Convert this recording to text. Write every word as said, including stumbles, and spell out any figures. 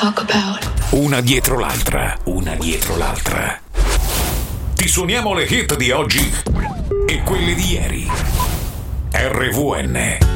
talk about. Una dietro l'altra, una dietro l'altra. Ti suoniamo le hit di oggi e quelle di ieri. R V N